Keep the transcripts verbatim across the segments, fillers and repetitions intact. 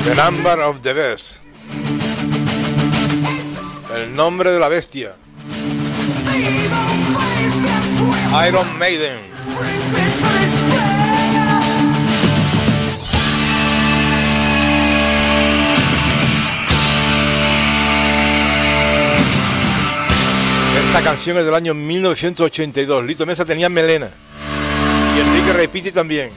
The Number of the Beast. El nombre de la bestia. Iron Maiden. Esta canción es del año mil novecientos ochenta y dos. Lito Mesa tenía melena. Y Enrique Reipiti también.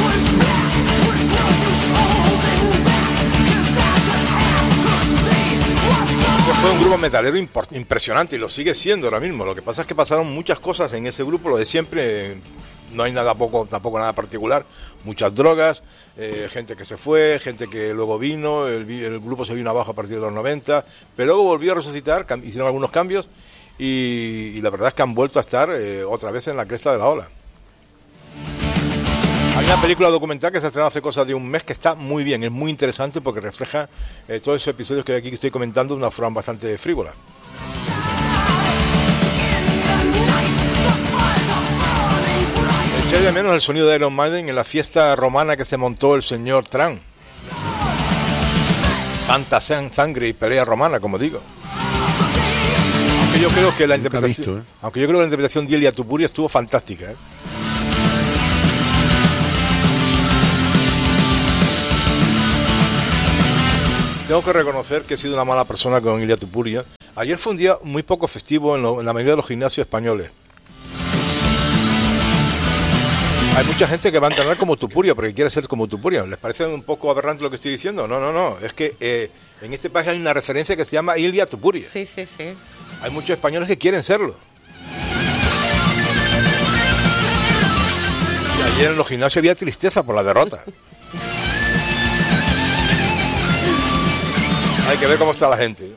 Fue un grupo metalero impresionante y lo sigue siendo ahora mismo. Lo que pasa es que pasaron muchas cosas en ese grupo, lo de siempre. No hay nada poco, tampoco nada particular. Muchas drogas, eh, gente que se fue, gente que luego vino, el, el grupo se vino abajo a partir de los noventa, pero luego volvió a resucitar, hicieron algunos cambios y, y la verdad es que han vuelto a estar eh, otra vez en la cresta de la ola. Hay una película documental que se estrenó hace cosa de un mes que está muy bien, es muy interesante porque refleja eh, todos esos episodios que aquí estoy comentando de una forma bastante frívola. Eché de menos el sonido de Iron Maiden en la fiesta romana que se montó el señor Trump. Tanta sangre y pelea romana, como digo. Aunque yo creo que la interpretación, visto, ¿eh? aunque yo creo que la interpretación de Ilia Tupuri estuvo fantástica, ¿eh? Tengo que reconocer que he sido una mala persona con Ilia Tupuria. Ayer fue un día muy poco festivo en, lo, en la mayoría de los gimnasios españoles. Hay mucha gente que va a entrenar como Tupuria porque quiere ser como Tupuria. ¿Les parece un poco aberrante lo que estoy diciendo? No, no, no. Es que eh, en este país hay una referencia que se llama Ilia Tupuria. Sí, sí, sí. Hay muchos españoles que quieren serlo. Y ayer en los gimnasios había tristeza por la derrota. Hay que ver cómo está la gente.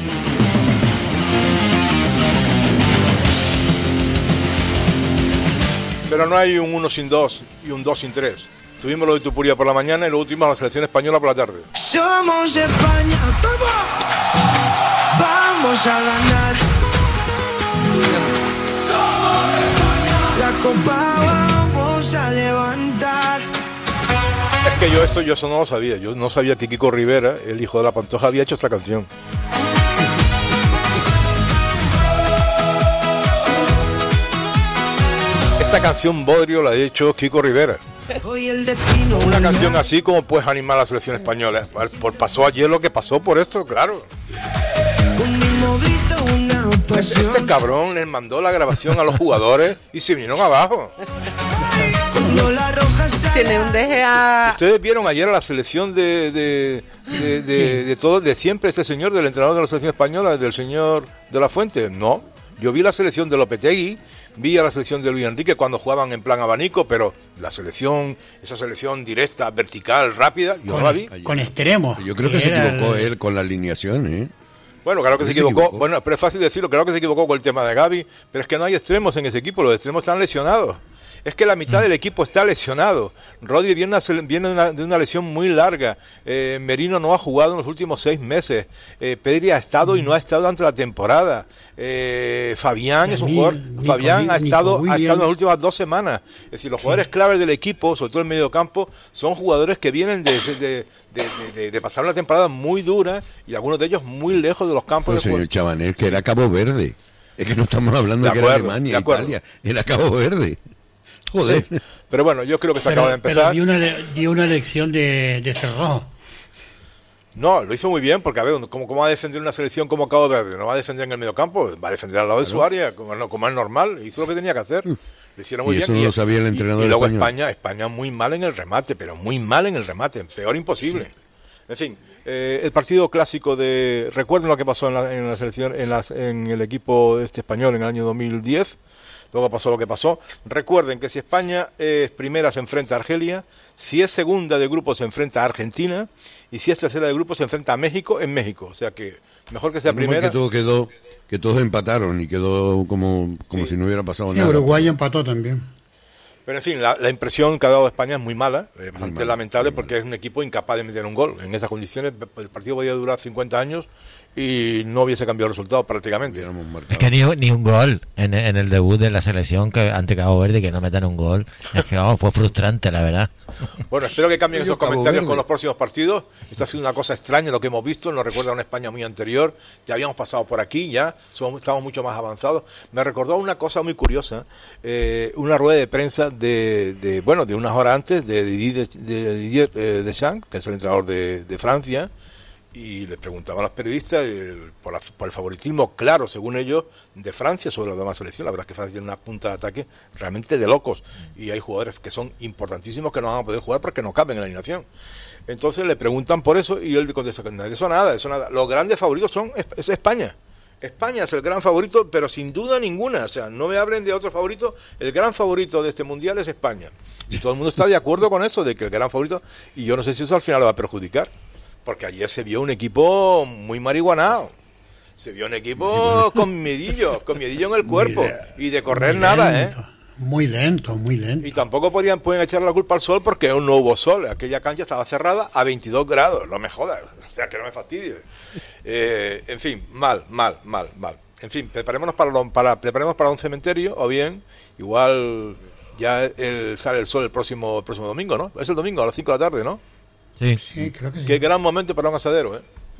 Pero no hay un uno sin dos y un dos sin tres. Tuvimos lo de Tupuria por la mañana y luego tuvimos la selección española por la tarde. Somos España, vamos, vamos a ganar. Somos España. La copa vamos a levantar. Es que yo esto yo eso no lo sabía. Yo no sabía que Kiko Rivera, el hijo de la Pantoja, había hecho esta canción. Esta canción Bodrio la ha hecho Kiko Rivera. Una canción así como puedes animar a la selección española. Por pasó ayer lo que pasó por esto, claro. Este cabrón les mandó la grabación a los jugadores y se vinieron abajo. Tiene un deje a... Ustedes vieron ayer a la selección de de, de, de, sí. de todo, de siempre, este señor, del entrenador de la selección española, del señor de la Fuente. No, yo vi la selección de Lopetegui, vi a la selección de Luis Enrique cuando jugaban en plan abanico, pero la selección, esa selección directa, vertical, rápida, yo con, no la vi. Con extremos. Yo creo que, que se equivocó el... él con la alineación, ¿eh? Bueno, claro que se equivocó. se equivocó. Bueno, pero es fácil decirlo, claro que se equivocó con el tema de Gavi, pero es que no hay extremos en ese equipo, los extremos están lesionados. Es que la mitad del equipo está lesionado. Rodri viene, una, viene de, una, de una lesión muy larga. Eh, Merino no ha jugado en los últimos seis meses. Eh, Pedri ha estado y no ha estado durante la temporada. Eh, Fabián es un jugador. Nico, Fabián Nico, ha estado Nico, ha estado en las últimas dos semanas. Es decir, los jugadores claves del equipo, sobre todo el mediocampo, son jugadores que vienen de, de, de, de, de, de pasar una temporada muy dura y algunos de ellos muy lejos de los campos. Pues de señor Chabanel, que era Cabo Verde. Es que no estamos hablando de, de que acuerdo, era Alemania, Italia. Era Cabo Verde. Joder. Sí, pero bueno, yo creo que se pero, acaba de empezar. Pero dio una, dio una lección de, de cerrojo. No, lo hizo muy bien, porque a ver, ¿cómo, ¿cómo va a defender una selección como Cabo Verde? ¿No va a defender en el mediocampo? Va a defender al lado claro. de su área, como, como es normal. Hizo lo que tenía que hacer. Lo hicieron muy y bien. Eso no y lo sabía el entrenador Y, y luego español. España, España muy mal en el remate, pero muy mal en el remate, peor imposible. En fin, eh, el partido clásico de... Recuerden lo que pasó en la, en la selección, en, las, en el equipo este español en el año dos mil diez. Luego pasó lo que pasó. Recuerden que si España es primera se enfrenta a Argelia, si es segunda de grupo se enfrenta a Argentina y si es tercera de grupo se enfrenta a México en México. O sea que mejor que sea Menos primera. Que todo quedó, que todos empataron y quedó como, como sí. si no hubiera pasado sí, nada. Uruguay empató también. Pero en fin, la, la impresión que ha dado España es muy mala, es bastante mal, lamentable porque es un equipo incapaz de meter un gol. En esas condiciones el partido podía durar cincuenta años y no hubiese cambiado el resultado prácticamente. Es que ni, ni un gol en, en el debut de la selección que ante Cabo Verde, que no metan un gol. Es que vamos, fue frustrante, la verdad. Bueno, espero que cambien esos comentarios con los próximos partidos. Esto ha sido una cosa extraña lo que hemos visto, nos recuerda a una España muy anterior. Ya habíamos pasado por aquí, ya somos, estamos mucho más avanzados. Me recordó una cosa muy curiosa, eh, una rueda de prensa de, de bueno, de unas horas antes de Didier, de Didier eh, Deschamps, que es el entrenador de, de Francia. Y le preguntaban a los periodistas el, por, la, por el favoritismo claro, según ellos, de Francia sobre la demás selección. La verdad es que Francia tiene una punta de ataque realmente de locos. Y hay jugadores que son importantísimos que no van a poder jugar porque no caben en la alineación. Entonces le preguntan por eso y él contesta que no, eso nada, eso nada. Los grandes favoritos son es España. España es el gran favorito, pero sin duda ninguna. O sea, no me hablen de otro favorito. El gran favorito de este mundial es España. Y todo el mundo está de acuerdo con eso, de que el gran favorito... Y yo no sé si eso al final lo va a perjudicar. Porque ayer se vio un equipo muy marihuanado. Se vio un equipo con miedillo, con miedillo en el cuerpo. Y de correr nada, ¿eh? Muy lento, muy lento. Y tampoco podían, pueden echarle la culpa al sol porque aún no hubo sol. Aquella cancha estaba cerrada a veintidós grados. No me jodas. O sea, que no me fastidie. Eh, en fin, mal, mal, mal, mal. En fin, preparémonos para, lo, para, preparemos para un cementerio o bien, igual ya el, sale el sol el próximo, el próximo domingo, ¿no? Es el domingo a las cinco de la tarde, ¿no? Sí, sí, creo que sí. Qué gran momento para un asadero, ¿eh?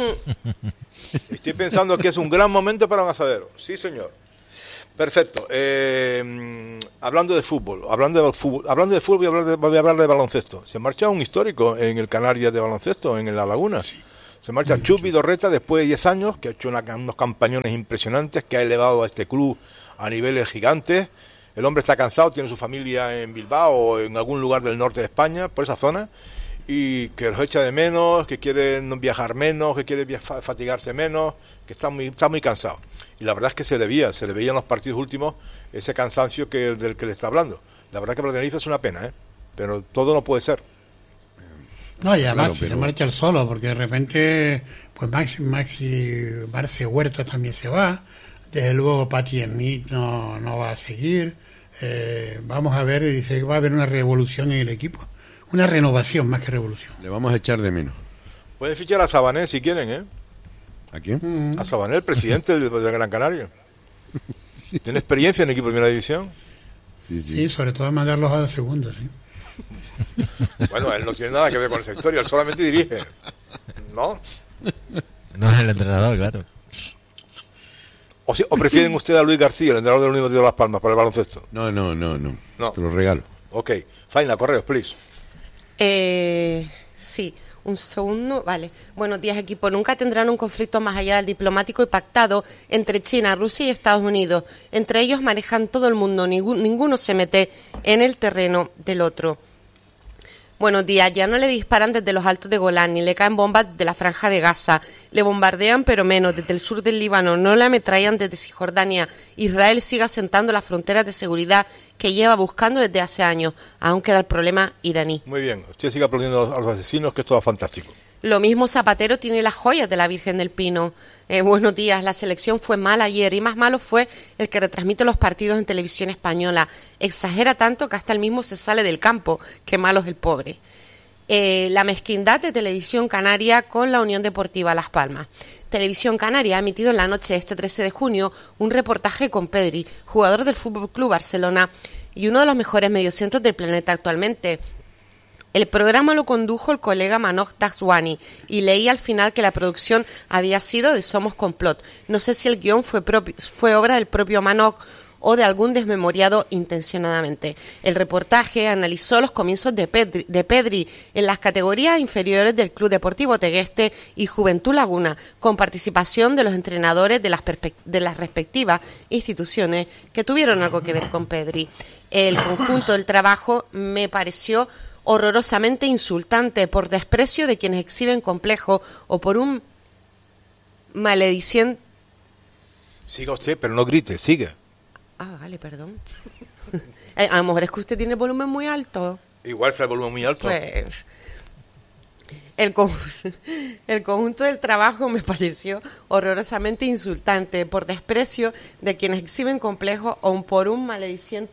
Estoy pensando que es un gran momento para un asadero. Sí, señor. Perfecto. Eh, hablando de fútbol, hablando de fútbol, hablando de fútbol voy a, hablar de, voy a hablar de baloncesto. Se marcha un histórico en el Canarias de baloncesto, en La Laguna. Sí. Se marcha Chup Vidorreta después de diez años, que ha hecho una, unos campañones impresionantes, que ha elevado a este club a niveles gigantes. El hombre está cansado, tiene su familia en Bilbao o en algún lugar del norte de España, por esa zona, y que los echa de menos, que quiere viajar menos, que quiere viajar, fatigarse menos, que está muy está muy cansado. Y la verdad es que se le veía, se le veía en los partidos últimos ese cansancio que del que le está hablando. La verdad que para Tenerife es una pena, ¿eh? Pero todo no puede ser. No, y además claro, pero... se marcha el solo, porque de repente pues Maxi, Maxi Barce Huerta también se va, desde luego Patti Smith no, no va a seguir, eh, vamos a ver, dice que va a haber una revolución en el equipo, una renovación más que revolución. Le vamos a echar de menos. Pueden fichar a Sabané si quieren, ¿eh? ¿A quién? Mm. A Sabané, el presidente de, de Gran Canaria. Sí. ¿Tiene experiencia en equipo de primera división? Sí, sí. Sí, sobre todo mandarlos a la segunda, sí. Bueno, él no tiene nada que ver con esa historia, él solamente dirige, ¿no? No es el entrenador, claro. ¿O, si, o prefieren ustedes a Luis García, el entrenador del Universidad de Las Palmas, para el baloncesto? No, no, no, no, no. Te lo regalo. Ok, Faina, correos, please. Eh, sí, un segundo, vale. Buenos días, equipo. Nunca tendrán un conflicto más allá del diplomático y pactado entre China, Rusia y Estados Unidos. Entre ellos manejan todo el mundo, ningún, ninguno se mete en el terreno del otro. Buenos días, ya no le disparan desde los altos de Golán, ni le caen bombas de la franja de Gaza. Le bombardean, pero menos, desde el sur del Líbano. No le ametrallan desde Cisjordania. Israel sigue asentando las fronteras de seguridad que lleva buscando desde hace años. Aún queda el problema iraní. Muy bien, usted sigue aplaudiendo a los asesinos, que esto es fantástico. Lo mismo Zapatero tiene las joyas de la Virgen del Pino. Eh, buenos días, la selección fue mala ayer y más malo fue el que retransmite los partidos en televisión española. Exagera tanto que hasta él mismo se sale del campo. Qué malo es el pobre. Eh, la mezquindad de Televisión Canaria con la Unión Deportiva Las Palmas. Televisión Canaria ha emitido en la noche de este trece de junio un reportaje con Pedri, jugador del F C Barcelona y uno de los mejores mediocentros del planeta actualmente. El programa lo condujo el colega Manoj Daswani y leí al final que la producción había sido de Somos Complot. No sé si el guión fue, propio, fue obra del propio Manoj o de algún desmemoriado intencionadamente. El reportaje analizó los comienzos de Pedri, de Pedri en las categorías inferiores del Club Deportivo Tegueste y Juventud Laguna, con participación de los entrenadores de las, de las respectivas instituciones que tuvieron algo que ver con Pedri. El conjunto del trabajo me pareció horrorosamente insultante por desprecio de quienes exhiben complejo o por un malediciente... Siga usted, pero no grite, siga. Ah, vale, perdón. A lo mejor es que usted tiene el volumen muy alto. Igual está el volumen muy alto. Pues... El, co el conjunto del trabajo me pareció horrorosamente insultante por desprecio de quienes exhiben complejo o por un malediciente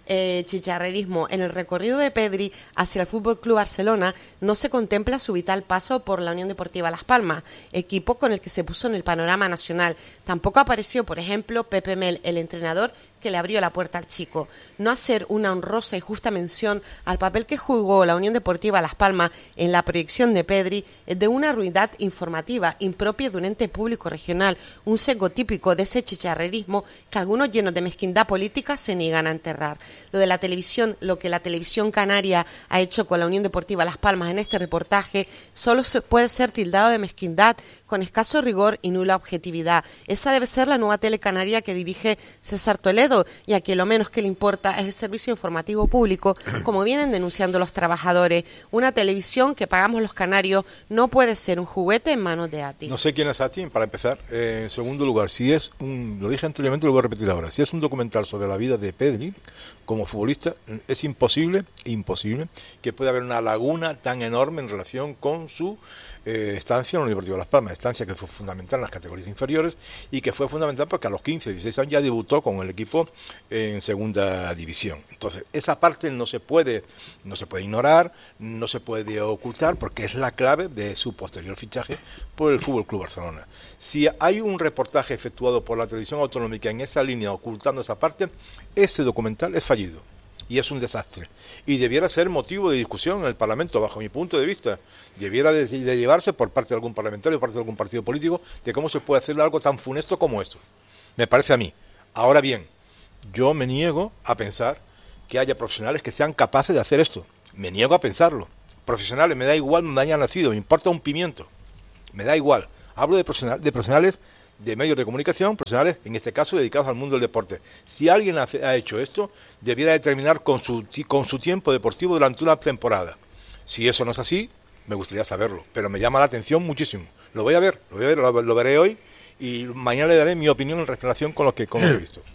eh, chicharrerismo. En el recorrido de Pedri hacia el Fútbol Club Barcelona no se contempla su vital paso por la Unión Deportiva Las Palmas, equipo con el que se puso en el panorama nacional. Tampoco apareció, por ejemplo, Pepe Mel, el entrenador que le abrió la puerta al chico. No hacer una honrosa y justa mención al papel que jugó la Unión Deportiva Las Palmas en la proyección de Pedri es de una ruindad informativa impropia de un ente público regional, un sesgo típico de ese chicharrerismo que algunos llenos de mezquindad política se niegan a enterrar. Lo de la televisión, lo que la televisión canaria ha hecho con la Unión Deportiva Las Palmas en este reportaje, solo se puede ser tildado de mezquindad con escaso rigor y nula objetividad. Esa debe ser la nueva tele canaria que dirige César Toledo, y a que lo menos que le importa es el servicio informativo público, como vienen denunciando los trabajadores. Una televisión que pagamos los canarios no puede ser un juguete en manos de A T I. No sé quién es A T I, para empezar. Eh, en segundo lugar, si es un, lo dije anteriormente, lo voy a repetir ahora, si es un documental sobre la vida de Pedri como futbolista, es imposible, imposible que pueda haber una laguna tan enorme en relación con su eh, estancia en la Unión Deportiva Las Palmas, estancia que fue fundamental en las categorías inferiores y que fue fundamental porque a los quince, dieciséis años ya debutó con el equipo en segunda división. Entonces, esa parte no se puede, no se puede ignorar, no se puede ocultar porque es la clave de su posterior fichaje por el Fútbol Club Barcelona. Si hay un reportaje efectuado por la televisión autonómica en esa línea ocultando esa parte, ese documental es fallido y es un desastre y debiera ser motivo de discusión en el Parlamento, bajo mi punto de vista. Debiera de, de llevarse por parte de algún parlamentario, por parte de algún partido político, de cómo se puede hacer algo tan funesto como esto. Me parece a mí. Ahora bien, yo me niego a pensar que haya profesionales que sean capaces de hacer esto. Me niego a pensarlo. Profesionales, me da igual donde hayan nacido, me importa un pimiento. Me da igual. Hablo de, profesional, de profesionales de medios de comunicación, profesionales, en este caso, dedicados al mundo del deporte. Si alguien hace, ha hecho esto, debiera de terminar con su, con su tiempo deportivo durante una temporada. Si eso no es así, me gustaría saberlo, pero me llama la atención muchísimo. Lo voy a ver, lo voy a ver, lo, lo veré hoy y mañana le daré mi opinión en relación con lo que, con lo que he visto.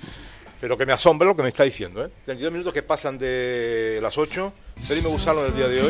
Pero que me asombra lo que me está diciendo, ¿eh? treinta y dos minutos que pasan de las ocho. Felipe Gusano del día de hoy.